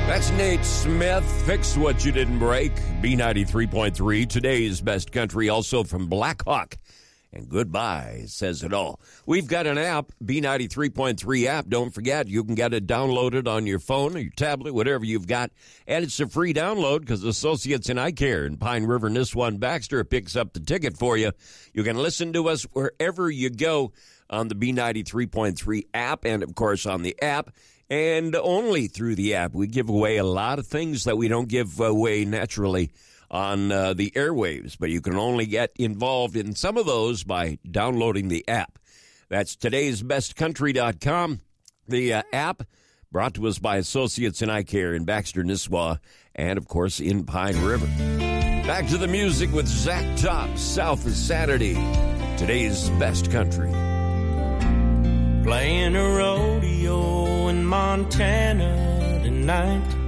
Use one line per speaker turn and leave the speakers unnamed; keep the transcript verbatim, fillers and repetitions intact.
That's Nate Smith. Fix what you didn't break. B ninety-three point three, today's best country, also from Blackhawk. And goodbye says it all. We've got an app, B ninety-three point three app. Don't forget, you can get it downloaded on your phone or your tablet, whatever you've got. And it's a free download because Associates in Eye Care in Pine River, Nisswa, and Baxter picks up the ticket for you. You can listen to us wherever you go on the B ninety-three point three app and, of course, on the app. And only through the app. We give away a lot of things that we don't give away naturally on uh, the airwaves, but you can only get involved in some of those by downloading the app. That's todays best country dot com. The uh, app brought to us by Associates in Eye Care in Baxter, Nisswa, and, of course, in Pine River. Back to the music with Zach Top, South of Saturday. Today's best country.
Playing a rodeo in Montana tonight.